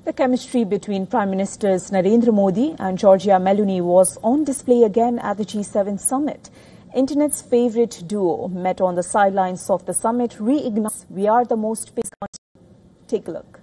The chemistry between Prime Ministers Narendra Modi and Giorgia Meloni was on display again at the G7 summit. Internet's favorite duo met on the sidelines of the summit, reignites "We are the most pissed." Take a look.